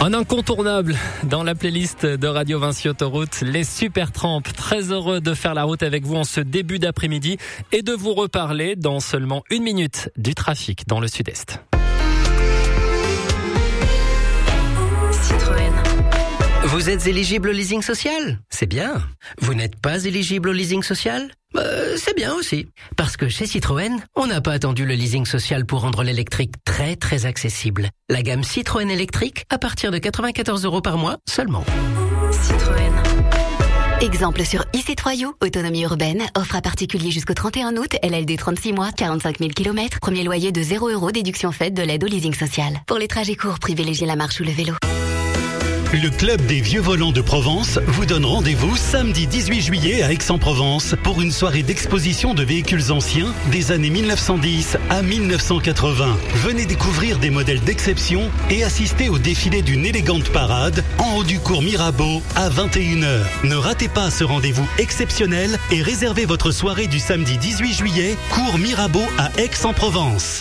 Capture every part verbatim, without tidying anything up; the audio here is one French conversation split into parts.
Un incontournable dans la playlist de Radio Vinci Autoroute, les Supertramp. Très heureux de faire la route avec vous en ce début d'après-midi et de vous reparler dans seulement une minute du trafic dans le sud-est. Citroën. Vous êtes éligible au leasing social ? C'est bien. Vous n'êtes pas éligible au leasing social ? Euh, c'est bien aussi. Parce que chez Citroën, on n'a pas attendu le leasing social pour rendre l'électrique très très accessible. La gamme Citroën électrique à partir de quatre-vingt-quatorze euros par mois seulement. Citroën. Exemple sur e-C trois U, autonomie urbaine, offre à particulier jusqu'au trente et un août, L L D trente-six mois, quarante-cinq mille kilomètres, premier loyer de zéro euros, déduction faite de l'aide au leasing social. Pour les trajets courts, privilégiez la marche ou le vélo. Le Club des Vieux Volants de Provence vous donne rendez-vous samedi dix-huit juillet à Aix-en-Provence pour une soirée d'exposition de véhicules anciens des années mille neuf cent dix à mille neuf cent quatre-vingts. Venez découvrir des modèles d'exception et assister au défilé d'une élégante parade en haut du cours Mirabeau à vingt et une heures. Ne ratez pas ce rendez-vous exceptionnel et réservez votre soirée du samedi dix-huit juillet, cours Mirabeau à Aix-en-Provence.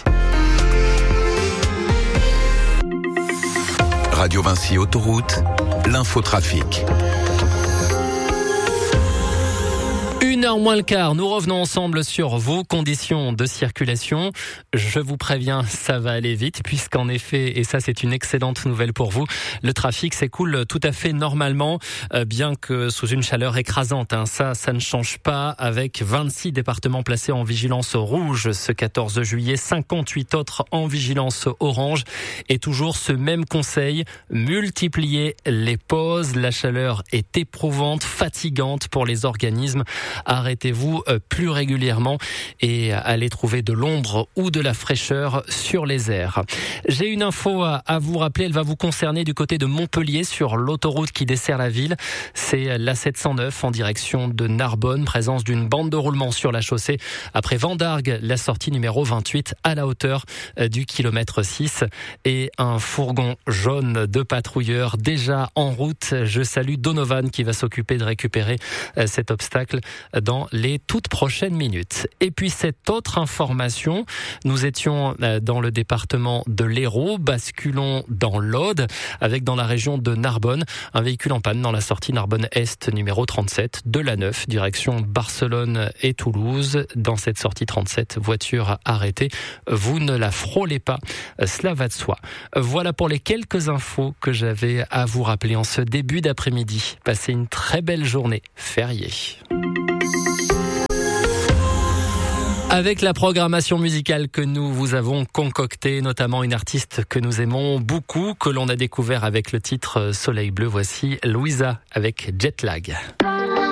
Radio Vinci Autoroute, l'infotrafic. Une heure moins le quart, nous revenons ensemble sur vos conditions de circulation. Je vous préviens, ça va aller vite puisqu'en effet, et ça c'est une excellente nouvelle pour vous, le trafic s'écoule tout à fait normalement, euh, bien que sous une chaleur écrasante. Hein. Ça, ça ne change pas avec vingt-six départements placés en vigilance rouge ce quatorze juillet, cinquante-huit autres en vigilance orange. Et toujours ce même conseil, multipliez les pauses. La chaleur est éprouvante, fatigante pour les organismes. Arrêtez-vous plus régulièrement et allez trouver de l'ombre ou de la fraîcheur sur les airs. J'ai une info à vous rappeler, elle va vous concerner du côté de Montpellier sur l'autoroute qui dessert la ville. C'est l'A sept cent neuf en direction de Narbonne, présence d'une bande de roulement sur la chaussée. Après Vendargues, la sortie numéro vingt-huit à la hauteur du kilomètre six et un fourgon jaune de patrouilleurs déjà en route. Je salue Donovan qui va s'occuper de récupérer cet obstacle dans les toutes prochaines minutes. Et puis cette autre information, nous étions dans le département de l'Hérault, basculons dans l'Aude, avec dans la région de Narbonne, un véhicule en panne dans la sortie Narbonne-Est numéro trente-sept de l'A neuf, direction Barcelone et Toulouse. Dans cette sortie trente-sept, voiture arrêtée, vous ne la frôlez pas, cela va de soi. Voilà pour les quelques infos que j'avais à vous rappeler en ce début d'après-midi. Passez une très belle journée fériée. Avec la programmation musicale que nous vous avons concoctée, notamment une artiste que nous aimons beaucoup, que l'on a découvert avec le titre Soleil Bleu, voici Louisa avec Jet Lag.